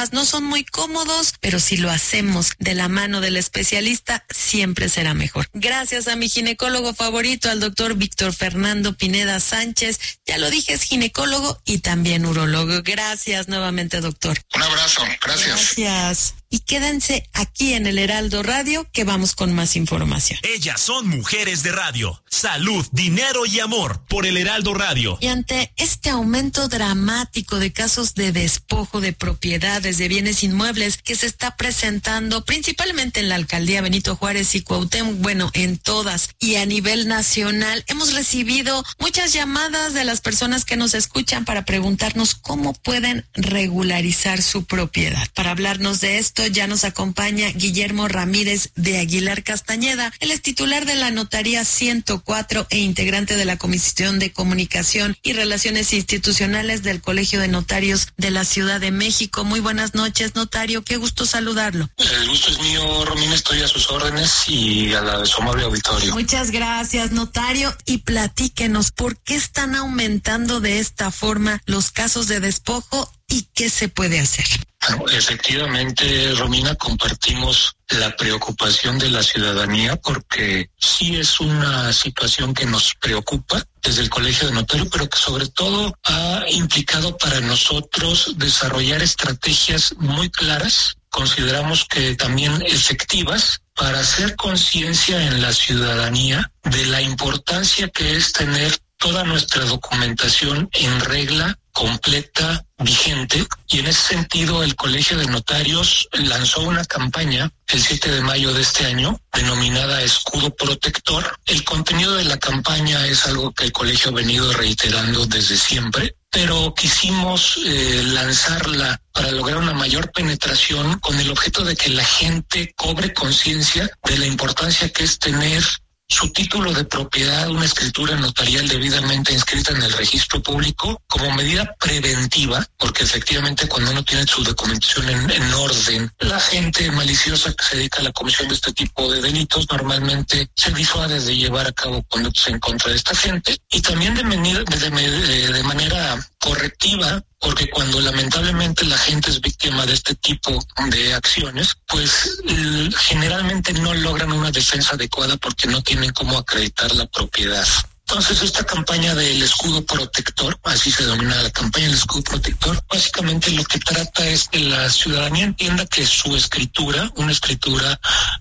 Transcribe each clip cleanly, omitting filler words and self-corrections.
programas no son muy cómodos, pero si lo hacemos de la mano del especialista, siempre será mejor. Gracias a mi ginecólogo favorito, al doctor Víctor Fernando Pineda Sánchez. Ya lo dije, es ginecólogo y también urólogo. Gracias nuevamente, doctor. Un abrazo, gracias. Gracias. Y quédense aquí en el Heraldo Radio, que vamos con más información. Ellas son mujeres de radio. Salud, dinero y amor por el Heraldo Radio. Y ante este aumento dramático de casos de despojo de propiedades, de bienes inmuebles que se está presentando principalmente en la alcaldía Benito Juárez y Cuauhtémoc, bueno, en todas y a nivel nacional, hemos recibido muchas llamadas de las personas que nos escuchan para preguntarnos cómo pueden regularizar su propiedad. Para hablarnos de esto, ya nos acompaña Guillermo Ramírez de Aguilar Castañeda. Él es titular de la Notaría 104 e integrante de la Comisión de Comunicación y Relaciones Institucionales del Colegio de Notarios de la Ciudad de México. Muy buenas noches, notario. Qué gusto saludarlo. El gusto es mío, Romina. Estoy a sus órdenes y a la de su amable auditorio. Muchas gracias, notario. Y platíquenos, ¿por qué están aumentando de esta forma los casos de despojo y qué se puede hacer? Efectivamente, Romina, compartimos la preocupación de la ciudadanía porque sí es una situación que nos preocupa desde el Colegio de Notarios, pero que sobre todo ha implicado para nosotros desarrollar estrategias muy claras, consideramos que también efectivas, para hacer conciencia en la ciudadanía de la importancia que es tener toda nuestra documentación en regla, completa, vigente, y en ese sentido el Colegio de Notarios lanzó una campaña el 7 de mayo de este año denominada Escudo Protector. El contenido de la campaña es algo que el colegio ha venido reiterando desde siempre, pero quisimos lanzarla para lograr una mayor penetración con el objeto de que la gente cobre conciencia de la importancia que es tener su título de propiedad, una escritura notarial debidamente inscrita en el registro público como medida preventiva, porque efectivamente cuando uno tiene su documentación en orden, la gente maliciosa que se dedica a la comisión de este tipo de delitos normalmente se disuade de llevar a cabo conductas en contra de esta gente, y también de manera correctiva, porque cuando lamentablemente la gente es víctima de este tipo de acciones, pues generalmente no logran una defensa adecuada porque no tienen cómo acreditar la propiedad. Entonces, esta campaña del Escudo Protector, así se denomina la campaña del Escudo Protector, básicamente lo que trata es que la ciudadanía entienda que su escritura, una escritura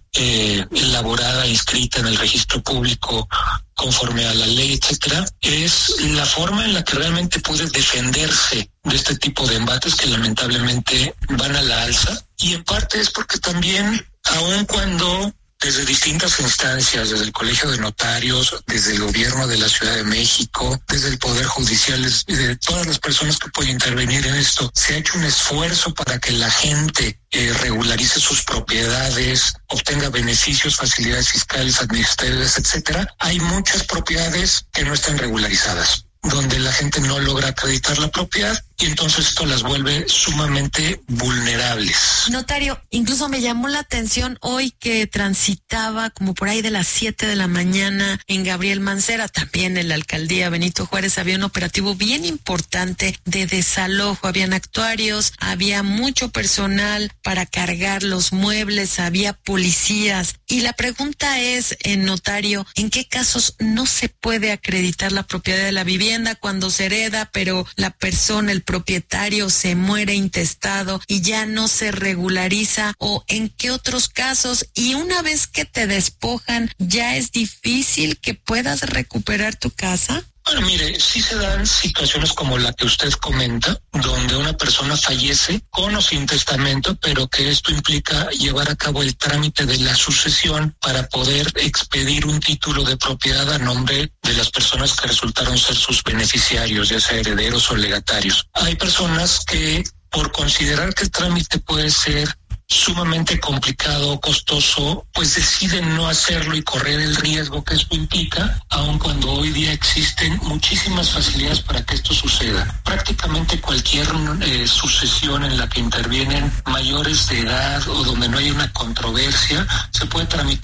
elaborada, inscrita en el registro público conforme a la ley, etcétera, es la forma en la que realmente puede defenderse de este tipo de embates que lamentablemente van a la alza. Y en parte es porque también, aun cuando desde distintas instancias, desde el Colegio de Notarios, desde el Gobierno de la Ciudad de México, desde el Poder Judicial, de todas las personas que pueden intervenir en esto, se ha hecho un esfuerzo para que la gente regularice sus propiedades, obtenga beneficios, facilidades fiscales, administrativas, etcétera. Hay muchas propiedades que no están regularizadas, donde la gente no logra acreditar la propiedad, y entonces esto las vuelve sumamente vulnerables. Notario, incluso me llamó la atención hoy que transitaba como por ahí de las 7 de la mañana en Gabriel Mancera, también en la alcaldía Benito Juárez, había un operativo bien importante de desalojo, habían actuarios, había mucho personal para cargar los muebles, había policías, y la pregunta es, notario, ¿en qué casos no se puede acreditar la propiedad de la vivienda cuando se hereda, pero la persona, el propietario, se muere intestado y ya no se regulariza? ¿O en qué otros casos? Y una vez que te despojan, ¿ya es difícil que puedas recuperar tu casa? Bueno, mire, sí se dan situaciones como la que usted comenta, donde una persona fallece con o sin testamento, pero que esto implica llevar a cabo el trámite de la sucesión para poder expedir un título de propiedad a nombre de las personas que resultaron ser sus beneficiarios, ya sea herederos o legatarios. Hay personas que, por considerar que el trámite puede ser sumamente complicado, costoso, pues deciden no hacerlo y correr el riesgo que esto implica, aun cuando hoy día existen muchísimas facilidades para que esto suceda. Prácticamente cualquier sucesión en la que intervienen mayores de edad o donde no hay una controversia, se puede tramitar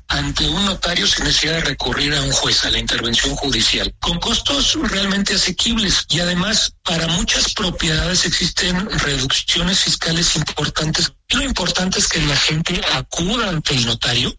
ante un notario sin necesidad de recurrir a un juez, a la intervención judicial, con costos realmente asequibles. Y además, para muchas propiedades existen reducciones fiscales importantes. Lo importante es que la gente acuda ante el notario,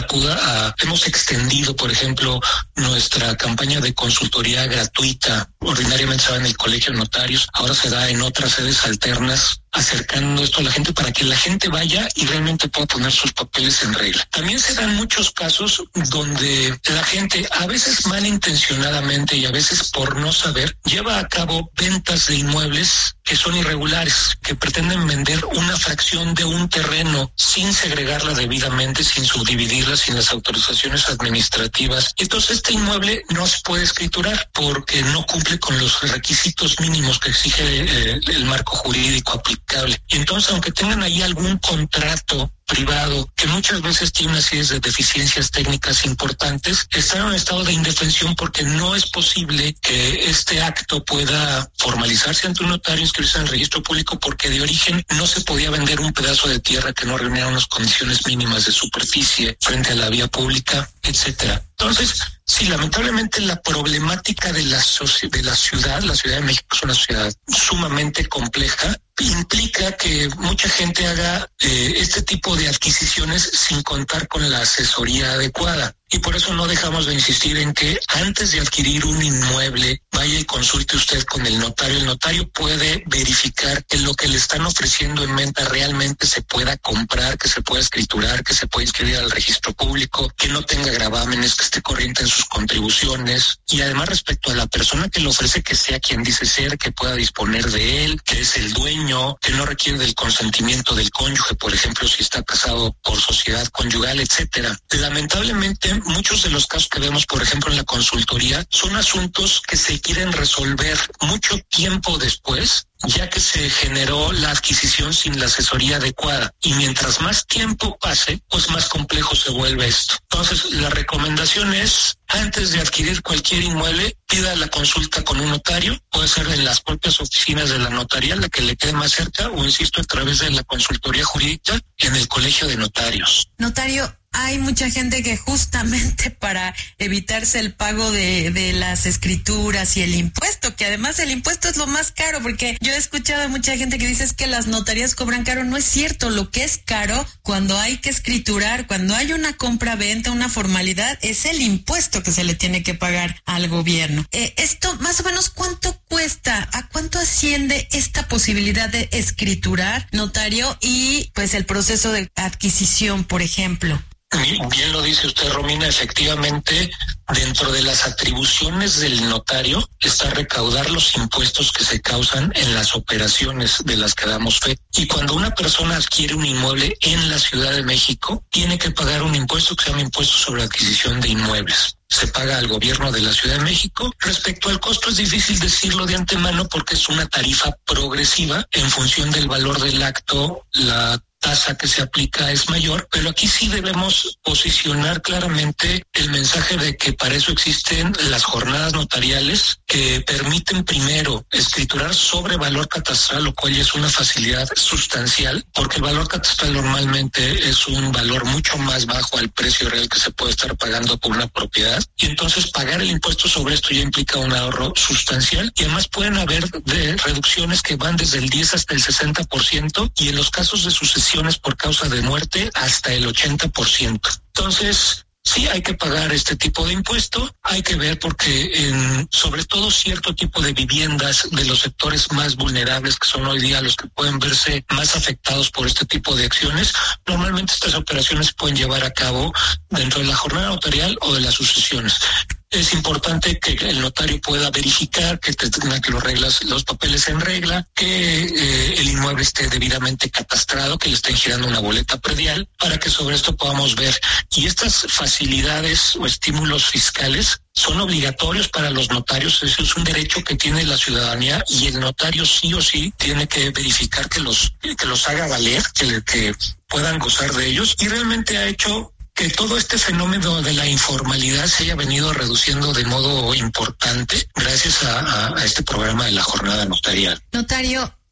hemos extendido, por ejemplo, nuestra campaña de consultoría gratuita. Ordinariamente se da en el Colegio de Notarios, ahora se da en otras sedes alternas, acercando esto a la gente para que la gente vaya y realmente pueda poner sus papeles en regla. También se dan muchos casos donde la gente, a veces malintencionadamente y a veces por no saber, lleva a cabo ventas de inmuebles que son irregulares, que pretenden vender una fracción de un terreno sin segregarla debidamente, sin subdividirla, sin las autorizaciones administrativas. Entonces este inmueble no se puede escriturar porque no cumple con los requisitos mínimos que exige el marco jurídico aplicable. Y entonces, aunque tengan ahí algún contrato privado, que muchas veces tiene una serie de deficiencias técnicas importantes, están en un estado de indefensión porque no es posible que este acto pueda formalizarse ante un notario, inscribirse en el registro público, porque de origen no se podía vender un pedazo de tierra que no reuniera unas condiciones mínimas de superficie frente a la vía pública, etcétera. Entonces, sí, lamentablemente la problemática de la ciudad de México es una ciudad sumamente compleja, implica que mucha gente haga este tipo de adquisiciones sin contar con la asesoría adecuada. Y por eso no dejamos de insistir en que antes de adquirir un inmueble, vaya y consulte usted con el notario. El notario puede verificar que lo que le están ofreciendo en venta realmente se pueda comprar, que se pueda escriturar, que se pueda inscribir al registro público, que no tenga gravámenes, que esté corriente en sus contribuciones. Y además, respecto a la persona que lo ofrece, que sea quien dice ser, que pueda disponer de él, que es el dueño, que no requiere del consentimiento del cónyuge, por ejemplo, si está casado por sociedad conyugal, etcétera. Lamentablemente, muchos de los casos que vemos, por ejemplo, en la consultoría, son asuntos que se quieren resolver mucho tiempo después, ya que se generó la adquisición sin la asesoría adecuada. Y mientras más tiempo pase, pues más complejo se vuelve esto. Entonces, la recomendación es, antes de adquirir cualquier inmueble, pida la consulta con un notario. Puede ser en las propias oficinas de la notaría, la que le quede más cerca, o insisto, a través de la consultoría jurídica en el Colegio de Notarios. Notario, hay mucha gente que justamente para evitarse el pago de las escrituras y el impuesto, que además el impuesto es lo más caro, porque yo he escuchado a mucha gente que dice es que las notarías cobran caro. No es cierto. Lo que es caro cuando hay que escriturar, cuando hay una compra-venta, una formalidad, es el impuesto que se le tiene que pagar al gobierno. Esto, más o menos, ¿cuánto cuesta? ¿A cuánto asciende esta posibilidad de escriturar, notario, y pues el proceso de adquisición, por ejemplo? Bien lo dice usted, Romina, efectivamente, dentro de las atribuciones del notario está recaudar los impuestos que se causan en las operaciones de las que damos fe. Y cuando una persona adquiere un inmueble en la Ciudad de México, tiene que pagar un impuesto que se llama impuesto sobre adquisición de inmuebles. Se paga al gobierno de la Ciudad de México. Respecto al costo es difícil decirlo de antemano porque es una tarifa progresiva en función del valor del acto. La tasa que se aplica es mayor, pero aquí sí debemos posicionar claramente el mensaje de que para eso existen las jornadas notariales que permiten primero escriturar sobre valor catastral, lo cual es una facilidad sustancial, porque el valor catastral normalmente es un valor mucho más bajo al precio real que se puede estar pagando por una propiedad, y entonces pagar el impuesto sobre esto ya implica un ahorro sustancial, y además pueden haber reducciones que van desde el 10 hasta el 60%, y en los casos de sucesión por causa de muerte hasta el 80%. Entonces, sí hay que pagar este tipo de impuesto, hay que ver porque sobre todo cierto tipo de viviendas de los sectores más vulnerables, que son hoy día los que pueden verse más afectados por este tipo de acciones, normalmente estas operaciones se pueden llevar a cabo dentro de la jornada notarial o de las sucesiones. Es importante que el notario pueda verificar que tenga los papeles en regla, que el inmueble esté debidamente catastrado, que le estén girando una boleta predial, para que sobre esto podamos ver. Y estas facilidades o estímulos fiscales son obligatorios para los notarios. Eso es un derecho que tiene la ciudadanía y el notario sí o sí tiene que verificar que los haga valer, que puedan gozar de ellos, y realmente ha hecho que todo este fenómeno de la informalidad se haya venido reduciendo de modo importante gracias a este programa de la jornada notarial. Notario,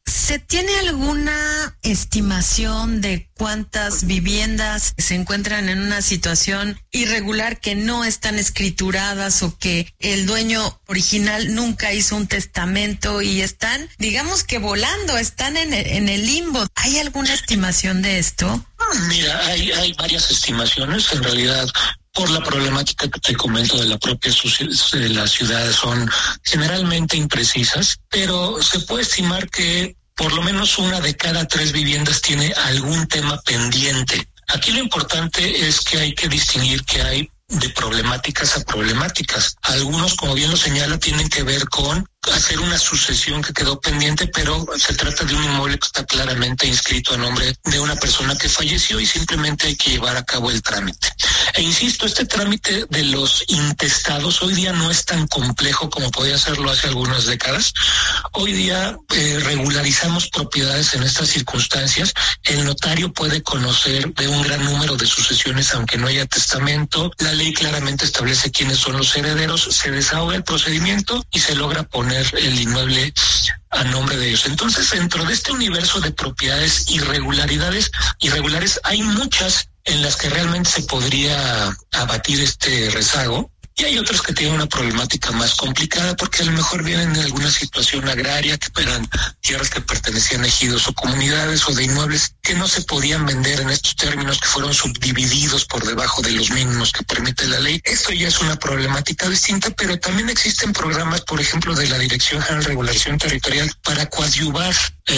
¿Se tiene alguna estimación de cuántas viviendas se encuentran en una situación irregular, que no están escrituradas o que el dueño original nunca hizo un testamento y están, digamos que volando, están en el limbo? ¿Hay alguna estimación de esto? Mira, hay varias estimaciones. En realidad, por la problemática que te comento de la propia de la ciudad, son generalmente imprecisas, pero se puede estimar que por lo menos 1 de cada 3 viviendas tiene algún tema pendiente. Aquí lo importante es que hay que distinguir que hay de problemáticas a problemáticas. Algunos, como bien lo señala, tienen que ver con hacer una sucesión que quedó pendiente, pero se trata de un inmueble que está claramente inscrito a nombre de una persona que falleció y simplemente hay que llevar a cabo el trámite. E insisto, este trámite de los intestados hoy día no es tan complejo como podía serlo hace algunas décadas. Hoy día regularizamos propiedades en estas circunstancias. El notario puede conocer de un gran número de sucesiones aunque no haya testamento. La ley claramente establece quiénes son los herederos, se desahoga el procedimiento y se logra poner el inmueble a nombre de ellos. Entonces, dentro de este universo de propiedades irregulares, hay muchas en las que realmente se podría abatir este rezago. Y hay otras que tienen una problemática más complicada porque a lo mejor vienen de alguna situación agraria, que eran tierras que pertenecían a ejidos o comunidades, o de inmuebles que no se podían vender en estos términos, que fueron subdivididos por debajo de los mínimos que permite la ley. Esto ya es una problemática distinta, pero también existen programas, por ejemplo, de la Dirección General de Regulación Territorial para coadyuvar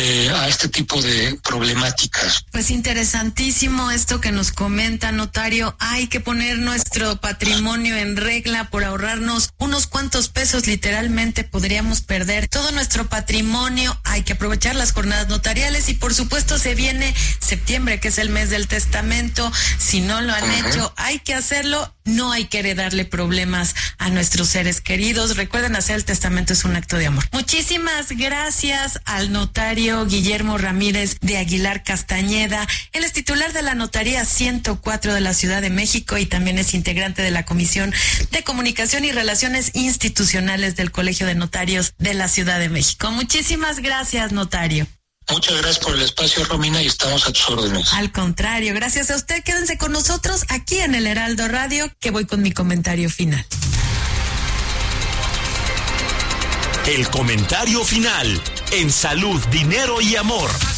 a este tipo de problemáticas. Pues interesantísimo esto que nos comenta, notario. Hay que poner nuestro patrimonio en regla por ahorrarnos unos cuantos pesos. Literalmente podríamos perder todo nuestro patrimonio. Hay que aprovechar las jornadas notariales y por supuesto se viene septiembre, que es el mes del testamento. Si no lo han hecho, hay que hacerlo. No hay que heredarle problemas a nuestros seres queridos. Recuerden, hacer el testamento es un acto de amor. Muchísimas gracias al notario Guillermo Ramírez de Aguilar Castañeda. Él es titular de la Notaría 104 de la Ciudad de México y también es integrante de la Comisión de Comunicación y Relaciones Institucionales del Colegio de Notarios de la Ciudad de México. Muchísimas gracias, notario. Muchas gracias por el espacio, Romina, y estamos a tus órdenes. Al contrario, gracias a usted. Quédense con nosotros aquí en el Heraldo Radio, que voy con mi comentario final. El comentario final en Salud, Dinero y Amor.